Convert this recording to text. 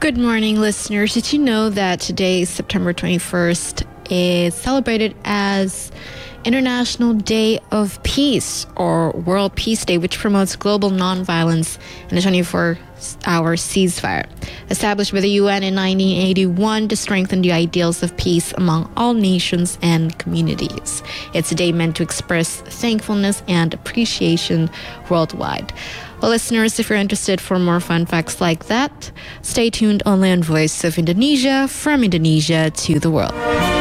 Good morning, listeners. Did you know that today, September 21st, is celebrated as International Day of Peace, or World Peace Day, which promotes global nonviolence and a 24-hour ceasefire. Established by the UN in 1981 to strengthen the ideals of peace among all nations and communities. It's a day meant to express thankfulness and appreciation worldwide. Well, listeners, if you're interested for more fun facts like that, stay tuned only on Voice of Indonesia, from Indonesia to the world.